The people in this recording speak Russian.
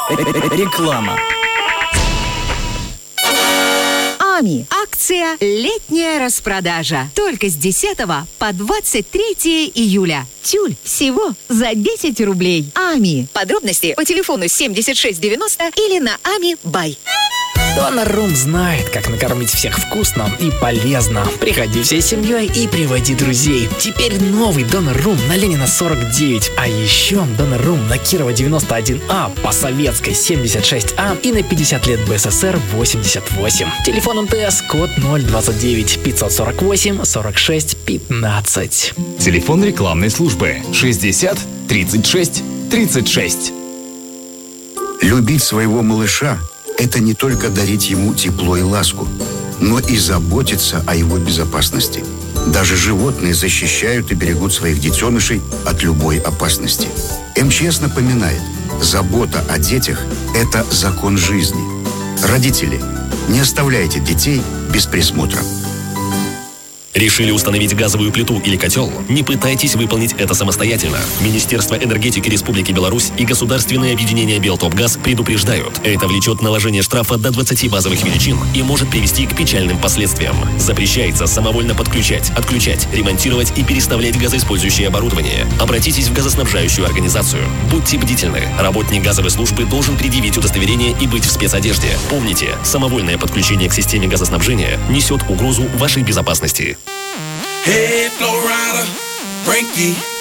Реклама. АМИ. Акция «Летняя распродажа». Только с 10 по 23 июля. Тюль всего за 10 рублей. АМИ. Подробности по телефону 7690 или на АМИ Бай. Донор-Рум знает, как накормить всех вкусно и полезно. Приходи всей семьей и приводи друзей. Теперь новый Донор-Рум на Ленина 49. А еще Донор-Рум на Кирова 91А, по Советской 76А и на 50 лет БССР 88. Телефон МТС код 029 548 46 15. Телефон рекламной службы 60 36 36. Любить своего малыша – это не только дарить ему тепло и ласку, но и заботиться о его безопасности. Даже животные защищают и берегут своих детенышей от любой опасности. МЧС напоминает, забота о детях – это закон жизни. Родители, не оставляйте детей без присмотра. Решили установить газовую плиту или котел? Не пытайтесь выполнить это самостоятельно. Министерство энергетики Республики Беларусь и государственное объединение «Белтопгаз» предупреждают. Это влечет наложение штрафа до 20 базовых величин и может привести к печальным последствиям. Запрещается самовольно подключать, отключать, ремонтировать и переставлять газоиспользующее оборудование. Обратитесь в газоснабжающую организацию. Будьте бдительны. Работник газовой службы должен предъявить удостоверение и быть в спецодежде. Помните, самовольное подключение к системе газоснабжения несет угрозу вашей безопасности. Hey, flow rider, break it.